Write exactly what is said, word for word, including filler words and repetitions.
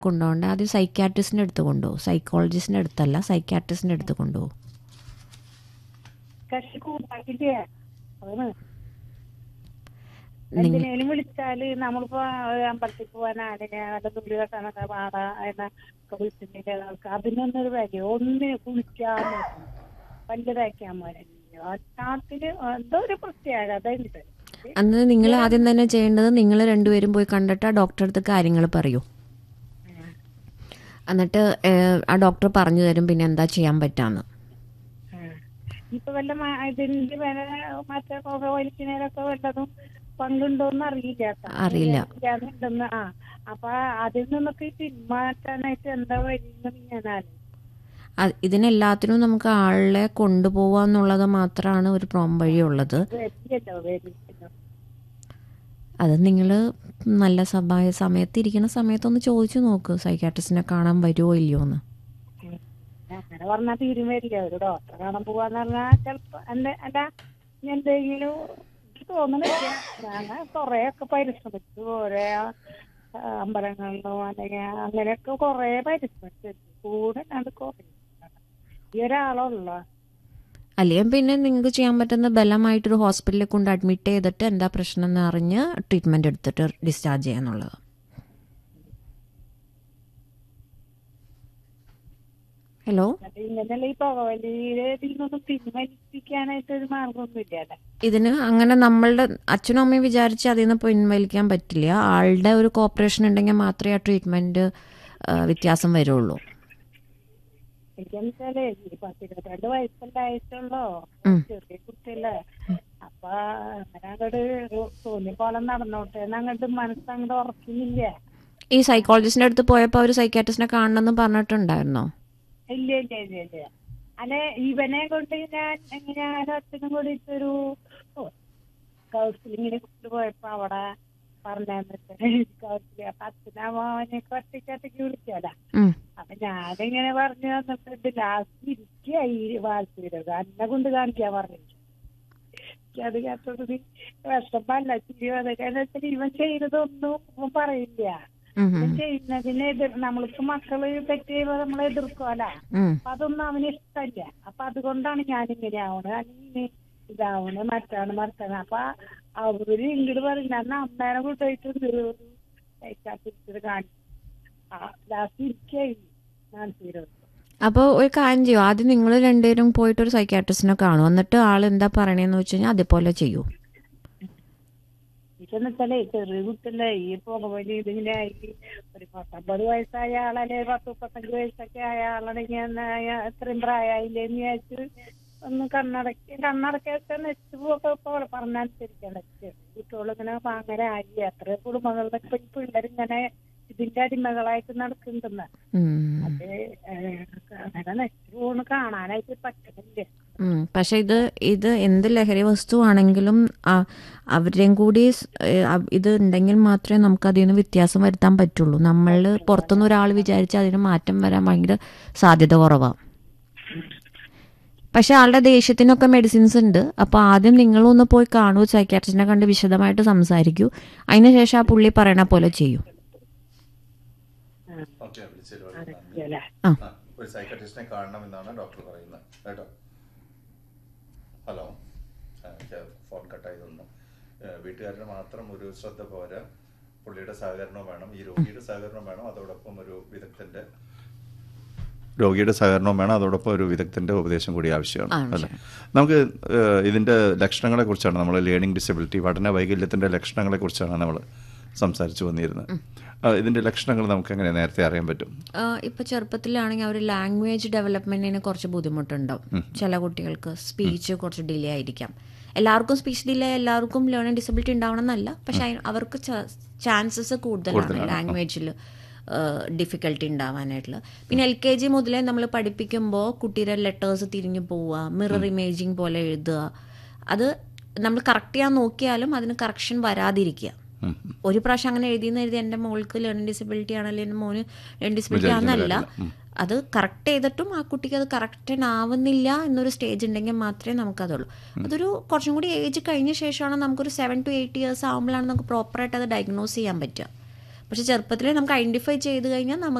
കൊണ്ടുപോകേണ്ട, ആദ്യം സൈക്യാട്രിസ്റ്റിൻ്റെ അടുത്ത് കൊണ്ടുപോകും. സൈക്കോളജിസ്റ്റിൻ്റെ അടുത്തല്ല, സൈക്യാട്രിസ്റ്റിൻ്റെ അടുത്ത് കൊണ്ടുപോകും. എന്തിനേലും വിളിച്ചാല് നമ്മളിപ്പോ അമ്പലത്തിൽ പോവാനാടിനെ നല്ല തുള്ളി കെട്ടാനൊക്കെ പാടാ എന്നൊക്കെ വിളിച്ചിട്ടുണ്ടെങ്കിൽ ആൾക്ക് അതിനൊന്നൊരു വില ഒന്ന് കുളിക്കാൻ പല്ല് തയ്ക്കാൻ പോലെ നാട്ടില് എന്തോ ഒരു പ്രത്യേകത ഉണ്ട്. അന്ന് നിങ്ങൾ ആദ്യം തന്നെ ചെയ്യേണ്ടത്, നിങ്ങൾ രണ്ടുപേരും പോയി കണ്ടിട്ട് ആ ഡോക്ടറെ അടുത്ത് കാര്യങ്ങൾ പറയൂ. എന്നിട്ട് ആ ഡോക്ടർ പറഞ്ഞു തരും പിന്നെ എന്താ ചെയ്യാൻ പറ്റാന്ന്. ഇപ്പൊ വല്ല ഇതിന്റെ വില മറ്റേ വലിക്കുന്നതിലൊക്കെ വല്ലതും പങ്കുണ്ടോന്ന് അറിയില്ല അറിയില്ല ആ അപ്പൊ അതിൽ നിന്നൊക്കെ പിന്മാറ്റാനായിട്ട് എന്താ വഴിയെന്ന് ഞാനാണ്. ഇതിനെല്ലാത്തിനും നമുക്ക് ആളെ കൊണ്ടുപോവാന്നുള്ളത് മാത്രമാണ് ഒരു പ്രോം വഴിയുള്ളത്. അത് നിങ്ങൾ നല്ല സഭ സമയത്ത് ഇരിക്കുന്ന സമയത്തൊന്ന് ചോദിച്ചു നോക്ക്, സൈക്കാട്രിസ്റ്റിനെ കാണാൻ വരുമോ ഇല്ലയോ എന്ന്. അങ്ങനെ പറഞ്ഞാൽ തീരും വരില്ല. ഒരു ഡോക്ടറെ കാണാൻ പോവാന്ന് പറഞ്ഞാൽ ചിലപ്പോ എന്റെ അല്ല എന്തെങ്കിലും തോന്നുന്നില്ല. ഞാൻ കൊറേയൊക്കെ പരിശ്രമിച്ചു, ഓരോ അമ്പലങ്ങളിലോ അല്ലെങ്കിൽ അങ്ങനെയൊക്കെ കൊറേ പരിശ്രമിച്ചു. കൂടെ അത് കുറേ ഈ ഒരാളുള്ള അല്ലെങ്കിൽ പിന്നെ നിങ്ങൾക്ക് ചെയ്യാൻ പറ്റുന്ന ബലമായിട്ടൊരു ഹോസ്പിറ്റലിൽ കൊണ്ട് അഡ്മിറ്റ് ചെയ്തിട്ട് എന്താ പ്രശ്നം എന്ന് അറിഞ്ഞ് ട്രീറ്റ്മെന്റ് എടുത്തിട്ട് ഡിസ്ചാർജ് ചെയ്യാന്നുള്ളത്. ഹലോ, ഇങ്ങനെയല്ല ഈ പുകവലിയിലൊന്നും പിൻവലിപ്പിക്കാനായിട്ട് ഒരു മാർഗമൊന്നുമില്ല. ഇതിന് അങ്ങനെ നമ്മളുടെ അച്ഛനും അമ്മയും വിചാരിച്ച് അതിൽ നിന്ന് പിൻവലിക്കാൻ പറ്റില്ല. ആളുടെ ഒരു കോപ്പറേഷൻ ഉണ്ടെങ്കിൽ മാത്രമേ ആ ട്രീറ്റ്മെന്റ് വ്യത്യാസം വരുള്ളൂ. എനിക്കെന്ന് വെച്ചാലേ ഈ പത്തിരുപത്തിരണ്ട് വയസ്സല്ലായിട്ടുള്ളോ, ചെറിയ കുട്ടിയല്ലേ. അപ്പൊ അങ്ങനെ അങ്ങോട്ട് തോന്നിപ്പോലെ നടന്നോട്ടെ എന്നങ്ങോട്ട് മനസ്സങ്ങോട്ട് ഉറക്കുന്നില്ല. ഈ സൈക്കോളജിസ്റ്റിന്റെ അടുത്ത് പോയപ്പോ അവര് സൈക്കാട്രിസ്റ്റിനെ കാണണമെന്ന് പറഞ്ഞിട്ടുണ്ടായിരുന്നോ? ഇല്ല ഇല്ല ഇല്ല ഇല്ല അല്ലെ ഇവനെ കൊണ്ട് ഞാൻ എങ്ങനെയാലും അച്ഛനും കൂടിയിട്ടൊരു കൗൺസിലിങ്ങിനെ കൊണ്ട് പോയപ്പോ അവിടെ പറഞ്ഞിട്ട് കൗൺസിലിംഗ് അപ്പൊ അച്ഛനമ്മനെയൊക്കെ ഒറ്റയ്ക്കൊറ്റയ്ക്ക് വിളിക്കാല. അപ്പൊ ഞാനിങ്ങനെ പറഞ്ഞു തന്നിട്ടുണ്ട്. ലാസ്റ്റ് ഇരിക്കായി വാഴ്ചയിലത് എന്നെ കൊണ്ട് കാണിക്കാൻ പറഞ്ഞിട്ട് അത് കേട്ടത് വിഷമല്ല ചിരി. അതൊക്കെ വെച്ചാൽ ഇവൻ ചെയ്തതൊന്നും ഇവൻ പറയില്ല. ഇവൻ ചെയ്യുന്നതിനെ എതിർ നമ്മൾക്ക് മക്കള് തെറ്റ് ചെയ്യുമ്പോ നമ്മളെ എതിർക്കുമല്ല. അപ്പൊ അതൊന്നും അവന് ഇഷ്ടമല്ല. അപ്പൊ അതുകൊണ്ടാണ് ഞാനിങ്ങനെ ആവണത്, അല്ലെങ്കിൽ ഇതാവണ് മറ്റാണ് മറക്കാണ്. അപ്പൊ അവര് ഇങ്ങോട്ട് പറയില്ല എന്നാ അമ്മേനെ കൊണ്ടുപോയിട്ട് കാണിച്ചു. ലാസ്റ്റ് ഇരിക്കായി കാണിച്ചു. അപ്പോൾ ഒരു കാര്യം ചെയ്യും, ആദ്യം നിങ്ങൾ രണ്ടുപേരും പോയിട്ട് ഒരു സൈക്കാട്രിസ്റ്റിനെ കാണും. എന്നിട്ട് ആൾ എന്താ പറയണേന്ന് വെച്ച് കഴിഞ്ഞാൽ അതേപോലെ ചെയ്യൂ. ഇതെന്ന് വെച്ചാലേ ചെറിയ കുട്ടിയല്ലേ ഈ പുകവലി ഇതിങ്ങനെ ആയി. ഒരു പത്തൊമ്പത് വയസ്സായ ആളല്ലേ, പത്ത് മുപ്പത്തഞ്ച് വയസ്സൊക്കെ ആയ ആളാണെങ്കിൽ എത്രയും പ്രായമായില്ലേന്ന് വിചാരിച്ച് ഒന്ന് കണ്ണടക്കി കണ്ണടക്കൊക്കെ നെച്ചുപോക്കെ പോലെ പറഞ്ഞനുസരിക്കണം. കുട്ടികളിങ്ങനെ അങ്ങനെ ആയി. എത്ര കുടുംബങ്ങളുടെ പിള്ളേരിങ്ങനെ ഇതിന്റെ അടിമകളായിട്ട് നടക്കുന്നുണ്ടെന്ന്. അത് അങ്ങനെ നെച്ചു പോണ് കാണാനായിട്ട് പറ്റുന്നില്ല. പക്ഷെ ഇത് ഇത് എന്ത് ലഹരി വസ്തുവാണെങ്കിലും അവരുടെയും കൂടി ഇത് ഉണ്ടെങ്കിൽ മാത്രമേ നമുക്ക് അതിൽ നിന്ന് വ്യത്യാസം വരുത്താൻ പറ്റുള്ളൂ. നമ്മൾ പുറത്തുനിന്ന് ഒരാൾ വിചാരിച്ച് അതിന് മാറ്റം വരാൻ ഭയങ്കര സാധ്യത കുറവാണ്. പക്ഷെ ആളുടെ ദേഷ്യത്തിനൊക്കെ മെഡിസിൻസ് ഉണ്ട്. അപ്പോൾ ആദ്യം നിങ്ങളൊന്ന് പോയി കാണൂ, സൈക്കാട്രിസ്റ്റിനെ കണ്ട് വിശദമായിട്ട് സംസാരിക്കൂ. അതിനുശേഷം ആ പുള്ളി പറയണ പോലെ ചെയ്യൂ. ഒരു സൈക്കാട്രിസ്റ്റിനെ കാണണമെന്നാണ് ഡോക്ടർ പറയുന്നത് കേട്ടോ. ഹലോ, ഫോൺ കട്ടായതൊന്നും വീട്ടുകാരുടെ മാത്രം ഒരു ശ്രദ്ധ പോരാ, പുള്ളിയുടെ സഹകരണം വേണം, ഈ രോഗിയുടെ സഹകരണം വേണം, അതോടൊപ്പം ഒരു വിദഗ്ധന്റെ രോഗിയുടെ സഹകരണം വേണം, അതോടൊപ്പം ഒരു വിദഗ്ധന്റെ ഉപദേശം കൂടി ആവശ്യമാണ് അല്ലേ. നമുക്ക് ഇതിന്റെ ലക്ഷണങ്ങളെ കുറിച്ചാണ് നമ്മൾ ലേണിംഗ് ഡിസബിലിറ്റി പഠന വൈകല്യത്തിന്റെ ലക്ഷണങ്ങളെ കുറിച്ചാണ് നമ്മൾ സംസാരിച്ചു വന്നിരുന്നത്. ഇതിന്റെ ലക്ഷണങ്ങൾ നമുക്ക് എങ്ങനെ നേരത്തെ അറിയാൻ പറ്റും? ഇപ്പൊ ചെറുപ്പത്തിലാണെങ്കിൽ അവർ ലാംഗ്വേജ് ഡെവലപ്മെന്റിന് കുറച്ച് ബുദ്ധിമുട്ടുണ്ടാവും. ചില കുട്ടികൾക്ക് സ്പീച്ച് കുറച്ച് ഡിലേ ആയിരിക്കാം. എല്ലാവർക്കും സ്പീച്ച് ഡിലേ, എല്ലാവർക്കും ലേണിംഗ് ഡിസബിലിറ്റി ഉണ്ടാവണം എന്നല്ല, പക്ഷെ അവർക്ക് ചാൻസസ് കൂടുതലാണ് ലാംഗ്വേജിൽ ഡിഫിക്കൽട്ടി ഉണ്ടാവാനായിട്ടുള്ള. പിന്നെ എൽ കെ ജി മുതലേ നമ്മൾ പഠിപ്പിക്കുമ്പോൾ കുട്ടിയുടെ ലെറ്റേഴ്സ് തിരിഞ്ഞു പോവുക, മിറർ ഇമേജിങ് പോലെ എഴുതുക, അത് നമ്മൾ കറക്റ്റ് ചെയ്യാൻ നോക്കിയാലും അതിന് കറക്ഷൻ വരാതിരിക്കുക. ഒരു പ്രാവശ്യം അങ്ങനെ എഴുതിയെന്ന് എഴുതി എൻ്റെ മോൾക്ക് ലേണിംഗ് ഡിസബിലിറ്റി ആണല്ലോ, എൻ്റെ മോന് ലേണിംഗ് ഡിസബിലിറ്റി ആണെന്നല്ല, അത് കറക്റ്റ് ചെയ്തിട്ടും ആ കുട്ടിക്ക് അത് കറക്റ്റ് ആവുന്നില്ല എന്നൊരു സ്റ്റേജ് ഉണ്ടെങ്കിൽ മാത്രമേ നമുക്കതുള്ളൂ. അതൊരു കുറച്ചും കൂടി ഏജ് കഴിഞ്ഞ ശേഷമാണ്, നമുക്കൊരു സെവൻ ടു എയ്റ്റ് ഇയേഴ്സ് ആകുമ്പോഴാണ് നമുക്ക് പ്രോപ്പറായിട്ട് അത് ഡയഗ്നോസ് ചെയ്യാൻ പറ്റുക. പക്ഷെ ചെറുപ്പത്തിൽ നമുക്ക് ഐഡന്റിഫൈ ചെയ്ത് കഴിഞ്ഞാൽ നമുക്ക്